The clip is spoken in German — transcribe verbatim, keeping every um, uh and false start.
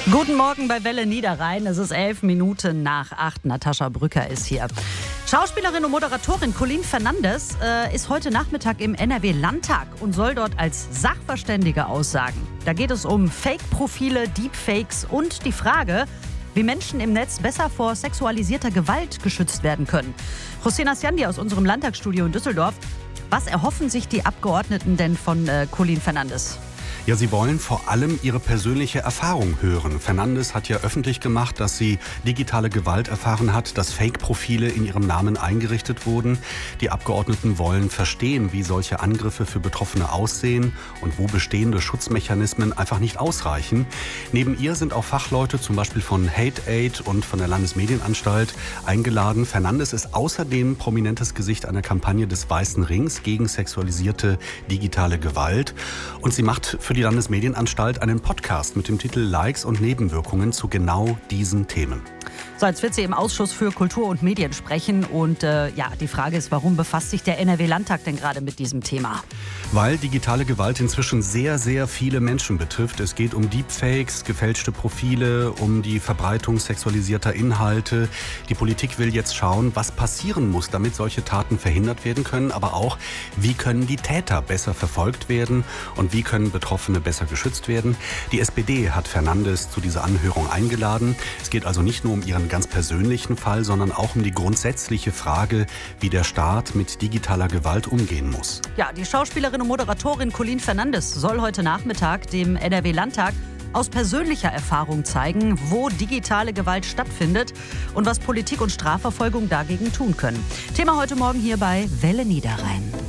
Guten Morgen bei Welle Niederrhein. Es ist elf Minuten nach acht. Natascha Brücker ist hier. Schauspielerin und Moderatorin Colleen Fernandes äh, ist heute Nachmittag im N R W-Landtag und soll dort als Sachverständige aussagen. Da geht es um Fake-Profile, Deepfakes und die Frage, wie Menschen im Netz besser vor sexualisierter Gewalt geschützt werden können. Hossein Asjandi aus unserem Landtagsstudio in Düsseldorf. Was erhoffen sich die Abgeordneten denn von äh, Colleen Fernandes? Ja, sie wollen vor allem ihre persönliche Erfahrung hören. Fernandes hat ja öffentlich gemacht, dass sie digitale Gewalt erfahren hat, dass Fake-Profile in ihrem Namen eingerichtet wurden. Die Abgeordneten wollen verstehen, wie solche Angriffe für Betroffene aussehen und wo bestehende Schutzmechanismen einfach nicht ausreichen. Neben ihr sind auch Fachleute, zum Beispiel von Hate Aid und von der Landesmedienanstalt, eingeladen. Fernandes ist außerdem prominentes Gesicht einer Kampagne des Weißen Rings gegen sexualisierte digitale Gewalt. Und sie macht für die Landesmedienanstalt einen Podcast mit dem Titel Likes und Nebenwirkungen zu genau diesen Themen. So, jetzt wird sie im Ausschuss für Kultur und Medien sprechen. Und äh, ja, die Frage ist, warum befasst sich der N R W-Landtag denn gerade mit diesem Thema? Weil digitale Gewalt inzwischen sehr, sehr viele Menschen betrifft. Es geht um Deepfakes, gefälschte Profile, um die Verbreitung sexualisierter Inhalte. Die Politik will jetzt schauen, was passieren muss, damit solche Taten verhindert werden können. Aber auch, wie können die Täter besser verfolgt werden und wie können Betroffene besser geschützt werden. Die S P D hat Fernandes zu dieser Anhörung eingeladen. Es geht also nicht nur um ihren ganz persönlichen Fall, sondern auch um die grundsätzliche Frage, wie der Staat mit digitaler Gewalt umgehen muss. Ja, die Schauspielerin und Moderatorin Colleen Fernandes soll heute Nachmittag dem N R W-Landtag aus persönlicher Erfahrung zeigen, wo digitale Gewalt stattfindet und was Politik und Strafverfolgung dagegen tun können. Thema heute Morgen hier bei Welle Niederrhein.